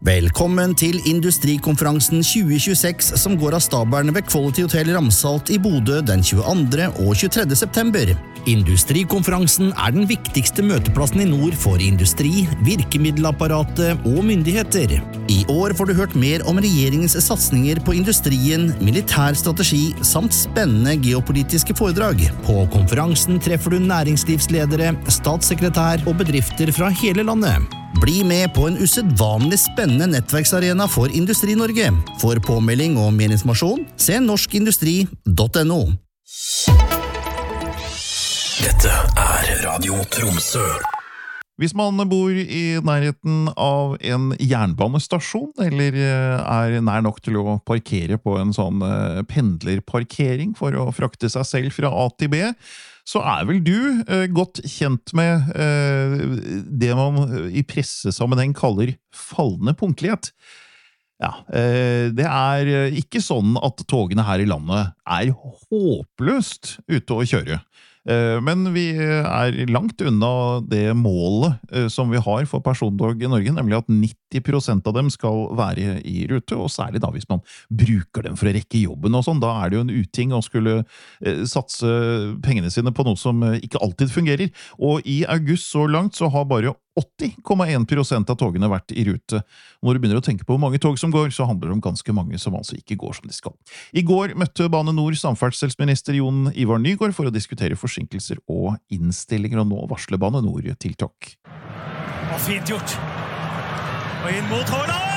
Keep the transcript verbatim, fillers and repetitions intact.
Velkommen til Industrikonferansen tjue tjueseks som går av stabelen ved Quality Hotel Ramsalt i Bodø den tjueandre og tjuetredje september. Industrikonferansen er den viktigste møteplassen i nord for industri, virkemiddelapparatet og myndigheter. I år får du hørt mer om regjeringens satsninger på industrien, militær strategi samt spennende geopolitiske foredrag. På konferansen treffer du næringslivsledere, statssekretær og bedrifter fra hele landet. Bli med på en usedvanlig spennende nettverksarena for Industri-Norge. For påmelding og mer informasjon, se norskindustri punktum no. Dette er Radio Tromsø. Hvis man bor i nærheten av en jernbanestasjon, eller er nær nok til å parkere på en sånn pendlerparkering for å frakte seg selv fra A til B, så er vel du eh, godt kjent med eh, det man i pressesammenheng kaller fallende punktlighet. Ja, eh, det er ikke sånn at togene her i landet er håpløst ute å kjøre. Eh, men vi er langt unna det målet eh, som vi har for persontog i Norge, nemlig at nitti prosent av dem skal være i rute, og særlig da hvis man bruker dem for å rekke jobben og sånn, da er det jo en uting å skulle eh, satse pengene sine på noe som eh, ikke alltid fungerer. Og i august så langt så har bare åtti komma en prosent av togene vært i rute. Når du begynner å tenke på hvor mange tog som går, så handler det om ganske mange som altså ikke går som de skal. I går møtte Bane Nor samferdselsminister Jon Ivar Nygård for å diskutere forsinkelser og innstillinger, og nå varsler Bane Nor tiltak. Og fint gjort! Og inn mot Haaland!